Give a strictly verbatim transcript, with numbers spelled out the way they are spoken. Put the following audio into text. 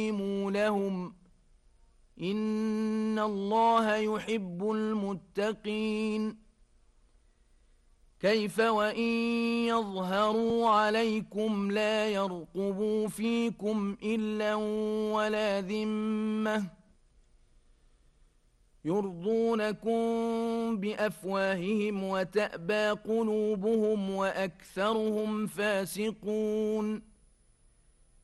وأقيموا لهم إن الله يحب المتقين كيف وإن يظهروا عليكم لا يرقبوا فيكم إلا ولا ذمة يرضونكم بأفواههم وتأبى قلوبهم وأكثرهم فاسقون